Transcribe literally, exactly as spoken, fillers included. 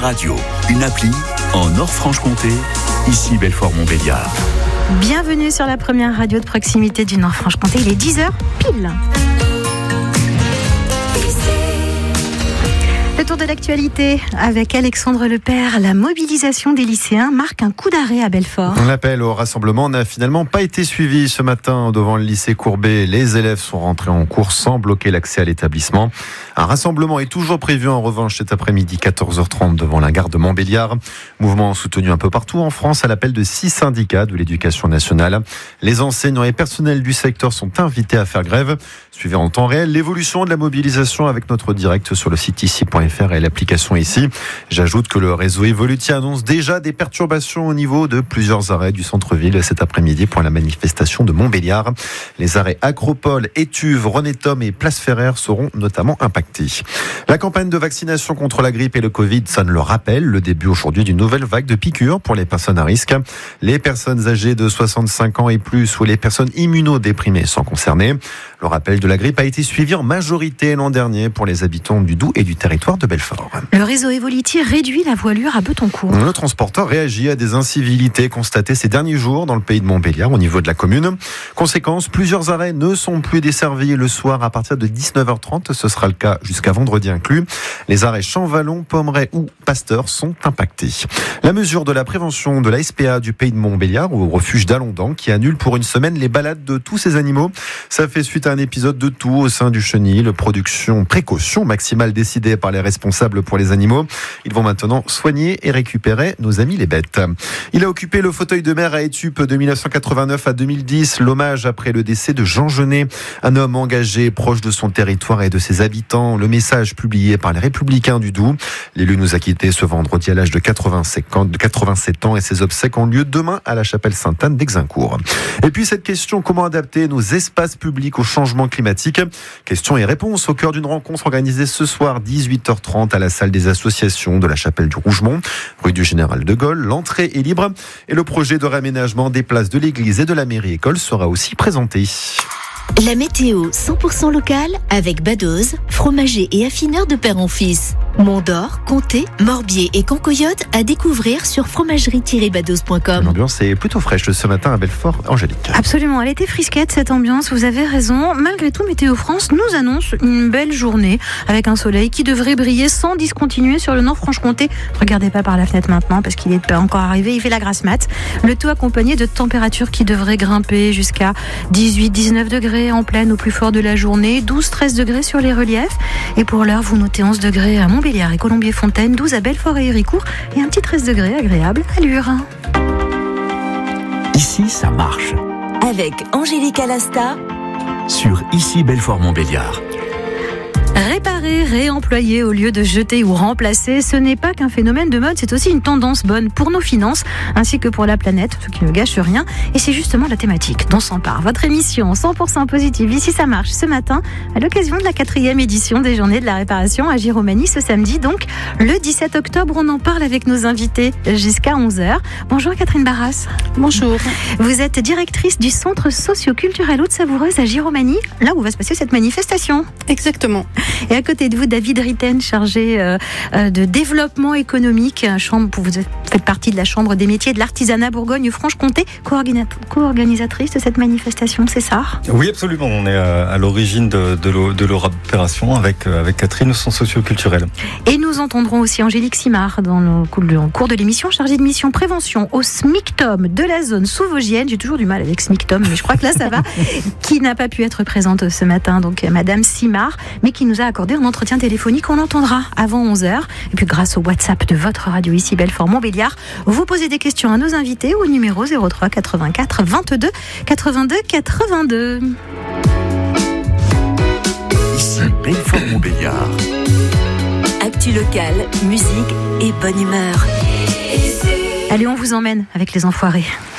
Radio, une appli en Nord-Franche-Comté, ici Belfort-Montbéliard. Bienvenue sur la première radio de proximité du Nord-Franche-Comté, il est dix heures pile. Le tour de l'actualité avec Alexandre Lepère. La mobilisation des lycéens marque un coup d'arrêt à Belfort. L'appel au rassemblement n'a finalement pas été suivi ce matin devant le lycée Courbet. Les élèves sont rentrés en cours sans bloquer l'accès à l'établissement. Un rassemblement est toujours prévu en revanche cet après-midi quatorze heures trente devant la gare de Montbéliard. Mouvement soutenu un peu partout en France à l'appel de six syndicats de l'éducation nationale. Les enseignants et personnels du secteur sont invités à faire grève. Suivez en temps réel l'évolution de la mobilisation avec notre direct sur le site ici point f r et l'application ici. J'ajoute que le réseau Evoluti annonce déjà des perturbations au niveau de plusieurs arrêts du centre-ville cet après-midi pour la manifestation de Montbéliard. Les arrêts Acropole, Étuve, René-Thom et Place Ferrer seront notamment impactés. La campagne de vaccination contre la grippe et le Covid sonne le rappel. Le début aujourd'hui d'une nouvelle vague de piqûres pour les personnes à risque. Les personnes âgées de soixante-cinq ans et plus ou les personnes immunodéprimées sont concernées. Le rappel de la grippe a été suivi en majorité l'an dernier pour les habitants du Doubs et du territoire de Belfort. Le réseau Evoliti réduit la voilure à Betoncourt. Le transporteur réagit à des incivilités constatées ces derniers jours dans le pays de Montbéliard au niveau de la commune. Conséquence, plusieurs arrêts ne sont plus desservis le soir à partir de dix-neuf heures trente. Ce sera le cas jusqu'à vendredi inclus. Les arrêts Champvallon, Pommeraye ou Pasteur sont impactés. La mesure de la prévention de la S P A du pays de Montbéliard au refuge d'Alondan qui annule pour une semaine les balades de tous ces animaux. Ça fait suite à un épisode de toux au sein du chenil. Production, précaution maximale décidée par les responsables pour les animaux. Ils vont maintenant soigner et récupérer nos amis les bêtes. Il a occupé le fauteuil de maire à Étupe de dix-neuf cent quatre-vingt-neuf à deux mille dix. L'hommage après le décès de Jean Genet, un homme engagé, proche de son territoire et de ses habitants. Le message publié par les Républicains du Doubs. L'élu nous a quittés ce vendredi à l'âge de quatre-vingt-sept ans et ses obsèques ont lieu demain à la chapelle Sainte-Anne d'Exincourt. Et puis cette question, comment adapter nos espaces publics au changement climatique? Questions et réponses au cœur d'une rencontre organisée ce soir dix-huit heures trente à la salle des associations de la chapelle du Rougemont, rue du Général de Gaulle. L'entrée est libre et le projet de réaménagement des places de l'église et de la mairie-école sera aussi présenté. La météo cent pour cent locale avec Badoz, fromager et affineur de père en fils. Mont-d'Or, Comté, Morbier et Cancoyote à découvrir sur fromagerie tiret badoz point com. L'ambiance est plutôt fraîche ce matin à Belfort, Angélique. Absolument, elle était frisquette cette ambiance, vous avez raison. Malgré tout, Météo France nous annonce une belle journée avec un soleil qui devrait briller sans discontinuer sur le Nord-Franche-Comté. Regardez pas par la fenêtre maintenant parce qu'il est pas encore arrivé, il fait la grasse mat. Le tout accompagné de températures qui devraient grimper jusqu'à dix-huit à dix-neuf degrés en pleine au plus fort de la journée, douze à treize degrés sur les reliefs. Et pour l'heure, vous notez onze degrés à Montbéliard et Colombier-Fontaine, douze à Belfort et Héricourt et un petit treize degrés agréable à Lure. Ici, ça marche. Avec Angélique Alasta Sur Ici Belfort-Montbéliard. Réparer, réemployer au lieu de jeter ou remplacer, ce n'est pas qu'un phénomène de mode, c'est aussi une tendance bonne pour nos finances ainsi que pour la planète, ce qui ne gâche rien. Et c'est justement la thématique dont s'empare votre émission cent pour cent positive. Ici ça marche ce matin à l'occasion de la quatrième édition des Journées de la réparation à Giromagny ce samedi, donc le dix-sept octobre. On en parle avec nos invités jusqu'à onze heures. Bonjour Catherine Barras. Bonjour. Vous êtes directrice du Centre socio-culturel Haute-Savoureuse à Giromagny, là où va se passer cette manifestation. Exactement. Et à côté de vous, David Ritten, chargé euh, de développement économique. Chambre, vous faites partie de la Chambre des métiers de l'artisanat Bourgogne-Franche-Comté, co-organisatrice de cette manifestation, c'est ça? Oui, absolument. On est à l'origine de, de, de leur opération avec, avec Catherine, son socio-culturel. Et nous entendrons aussi Angélique Simard dans le cours de l'émission, chargée de mission prévention au SMICTOM de la zone sous-vosgienne. J'ai toujours du mal avec SMICTOM, mais je crois que là ça va. Qui n'a pas pu être présente ce matin, donc Madame Simard, mais qui nous a accordé un entretien téléphonique. On l'entendra avant onze heures. Et puis grâce au WhatsApp de votre radio ici Belfort-Montbéliard, vous posez des questions à nos invités au numéro zéro trois quatre-vingt-quatre vingt-deux quatre-vingt-deux quatre-vingt-deux. Ici Belfort-Montbéliard. Actu locale, musique et bonne humeur. Allez, on vous emmène avec les enfoirés.